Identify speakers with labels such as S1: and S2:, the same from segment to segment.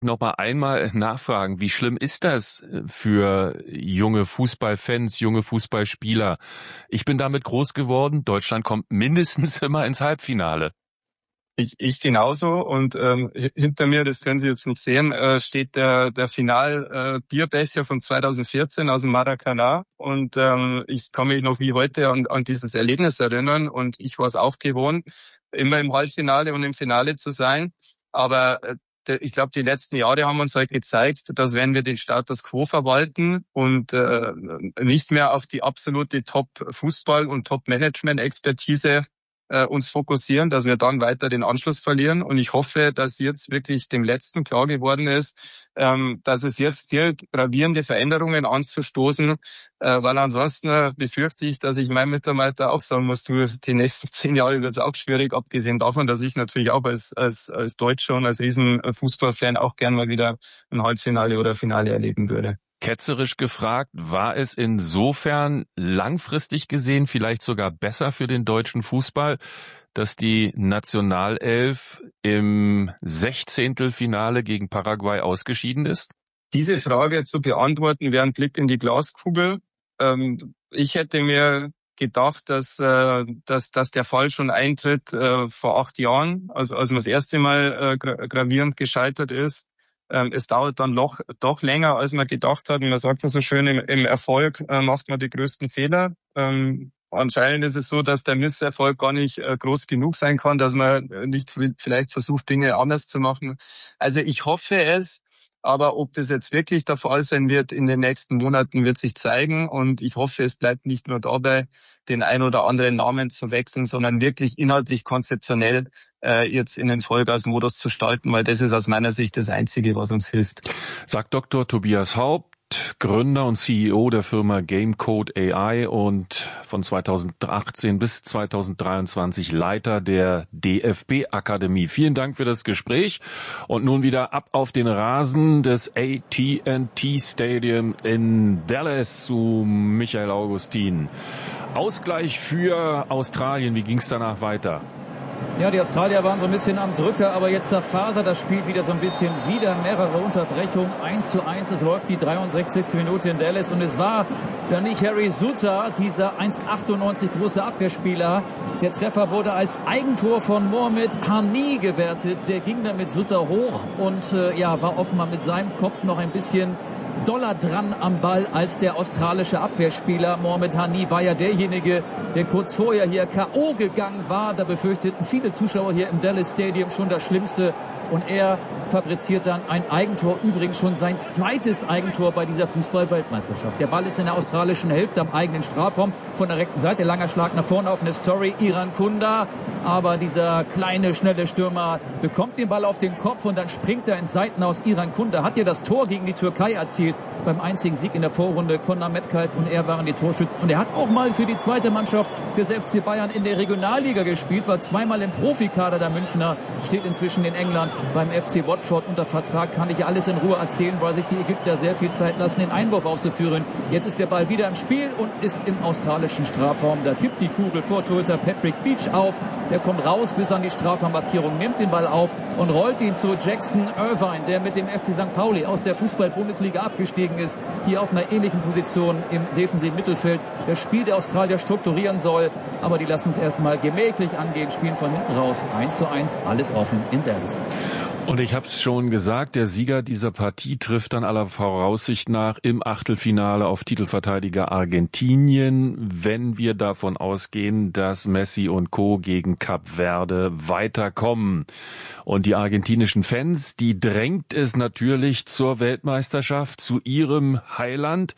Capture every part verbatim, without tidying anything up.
S1: Noch mal einmal nachfragen, wie schlimm ist das für junge Fußballfans, junge Fußballspieler? Ich bin damit groß geworden, Deutschland kommt mindestens immer ins Halbfinale.
S2: Ich, ich genauso und ähm, hinter mir, das können Sie jetzt nicht sehen, äh, steht der der Final-Bierbecher äh, von zweitausendvierzehn aus dem Maracanã und ähm, ich kann mich noch wie heute an, an dieses Erlebnis erinnern und ich war es auch gewohnt, immer im Halbfinale und im Finale zu sein, aber äh, ich glaube, die letzten Jahre haben uns halt gezeigt, dass wenn wir den Status quo verwalten und äh, nicht mehr auf die absolute Top-Fußball- und Top-Management-Expertise äh, uns fokussieren, dass wir dann weiter den Anschluss verlieren. Und ich hoffe, dass jetzt wirklich dem Letzten klar geworden ist, ähm, dass es jetzt gilt, gravierende Veränderungen anzustoßen, äh, weil ansonsten äh, befürchte ich, dass ich meinem Mitarbeiter auch sagen muss, du, die nächsten zehn Jahre wird es auch schwierig, abgesehen davon, dass ich natürlich auch als als als Deutscher und als Riesenfußballfan auch gern mal wieder ein Halbfinale oder Finale erleben würde.
S1: Ketzerisch gefragt, war es insofern langfristig gesehen vielleicht sogar besser für den deutschen Fußball, dass die Nationalelf im Sechzehntelfinale gegen Paraguay ausgeschieden ist?
S2: Diese Frage zu beantworten wäre ein Blick in die Glaskugel. Ähm, ich hätte mir gedacht, dass, äh, dass, dass der Fall schon eintritt äh, vor acht Jahren, also als man das erste Mal äh, gra- gravierend gescheitert ist. Ähm, es dauert dann noch, doch länger, als man gedacht hat. Und man sagt ja so schön, im, im Erfolg äh, macht man die größten Fehler. Ähm, anscheinend ist es so, dass der Misserfolg gar nicht äh, groß genug sein kann, dass man nicht vielleicht versucht, Dinge anders zu machen. Also ich hoffe es. Aber ob das jetzt wirklich der Fall sein wird in den nächsten Monaten, wird sich zeigen. Und ich hoffe, es bleibt nicht nur dabei, den ein oder anderen Namen zu wechseln, sondern wirklich inhaltlich konzeptionell äh, jetzt in den Vollgasmodus zu starten, weil das ist aus meiner Sicht das Einzige, was uns hilft.
S1: Sagt Doktor Tobias Haupt, Gründer und C E O der Firma Gamecode A I und von zweitausendachtzehn bis zweitausenddreiundzwanzig Leiter der D F B-Akademie. Vielen Dank für das Gespräch und nun wieder ab auf den Rasen des A T and T Stadium in Dallas zu Michael Augustin. Ausgleich für Australien, wie ging es danach weiter?
S3: Ja, die Australier waren so ein bisschen am Drücker, aber jetzt zerfasert das Spiel wieder so ein bisschen. Wieder mehrere Unterbrechungen, eins zu eins. Es läuft die dreiundsechzigste Minute in Dallas und es war dann nicht Harry Souttar, dieser eins Komma achtundneunzig große Abwehrspieler. Der Treffer wurde als Eigentor von Mohamed Hani gewertet. Der ging dann mit Souttar hoch und äh, ja, war offenbar mit seinem Kopf noch ein bisschen doller dran am Ball als der australische Abwehrspieler. Mohamed Hani war ja derjenige, der kurz vorher hier K O gegangen war. Da befürchteten viele Zuschauer hier im Dallas Stadium schon das Schlimmste. Und er fabriziert dann ein Eigentor, übrigens schon sein zweites Eigentor bei dieser Fußball-Weltmeisterschaft. Der Ball ist in der australischen Hälfte am eigenen Strafraum. Von der rechten Seite, langer Schlag nach vorne auf eine Story, Iran Kunda. Aber dieser kleine, schnelle Stürmer bekommt den Ball auf den Kopf und dann springt er ins Seitenhaus. Iran Kunda hat ja das Tor gegen die Türkei erzielt. Beim einzigen Sieg in der Vorrunde. Conor Metcalfe und er waren die Torschützen. Und er hat auch mal für die zweite Mannschaft des F C Bayern in der Regionalliga gespielt, war zweimal im Profikader der Münchner, steht inzwischen in England beim F C Watford unter Vertrag. Kann ich alles in Ruhe erzählen, weil sich die Ägypter sehr viel Zeit lassen, den Einwurf auszuführen. Jetzt ist der Ball wieder im Spiel und ist im australischen Strafraum. Da tippt die Kugel vor Torhüter Patrick Beach auf. Der kommt raus bis an die Strafraummarkierung, nimmt den Ball auf und rollt ihn zu Jackson Irvine, der mit dem F C Sankt Pauli aus der Fußball-Bundesliga abgestiegen ist, hier auf einer ähnlichen Position im defensiven Mittelfeld das Spiel der Australier strukturieren soll. Aber die lassen es erstmal gemächlich angehen, spielen von hinten raus. eins zu eins, alles offen in Dallas.
S1: Und ich habe es schon gesagt, der Sieger dieser Partie trifft dann aller Voraussicht nach im Achtelfinale auf Titelverteidiger Argentinien, wenn wir davon ausgehen, dass Messi und Co. gegen Kap Verde weiterkommen. Und die argentinischen Fans, die drängt es natürlich zur Weltmeisterschaft, zu ihrem Heiland.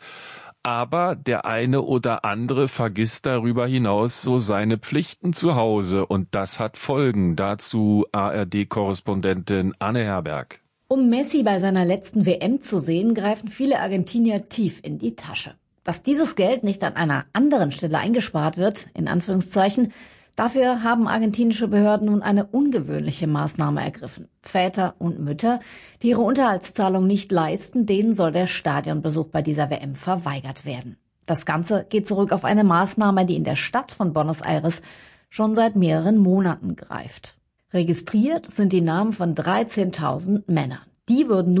S1: Aber der eine oder andere vergisst darüber hinaus so seine Pflichten zu Hause. Und das hat Folgen. Dazu A R D-Korrespondentin Anne Herberg.
S4: Um Messi bei seiner letzten W M zu sehen, greifen viele Argentinier tief in die Tasche. Dass dieses Geld nicht an einer anderen Stelle eingespart wird, in Anführungszeichen, dafür haben argentinische Behörden nun eine ungewöhnliche Maßnahme ergriffen. Väter und Mütter, die ihre Unterhaltszahlung nicht leisten, denen soll der Stadionbesuch bei dieser W M verweigert werden. Das Ganze geht zurück auf eine Maßnahme, die in der Stadt von Buenos Aires schon seit mehreren Monaten greift. Registriert sind die Namen von dreizehntausend Männern. Die würden